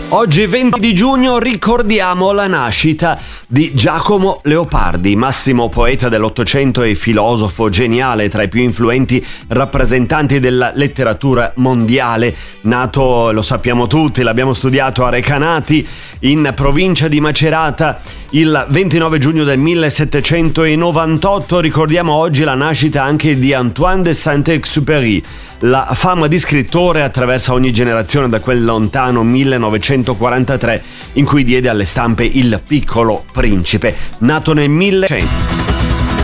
Oggi 20 di giugno ricordiamo la nascita di Giacomo Leopardi, massimo poeta dell'Ottocento e filosofo geniale, tra i più influenti rappresentanti della letteratura mondiale. Nato, lo sappiamo tutti, l'abbiamo studiato a Recanati, in provincia di Macerata, il 29 giugno del 1798. Ricordiamo oggi la nascita anche di Antoine de Saint-Exupéry. La fama di scrittore attraversa ogni generazione da quel lontano 1943 in cui diede alle stampe Il Piccolo Principe, nato nel 1100.